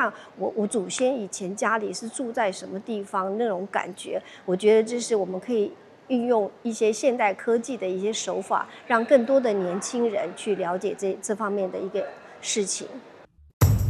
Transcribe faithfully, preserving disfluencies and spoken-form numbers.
看我我祖先以前家里是住在什么地方那种感觉。我觉得这是我们可以运用一些现代科技的一些手法，让更多的年轻人去了解这这方面的一个事情。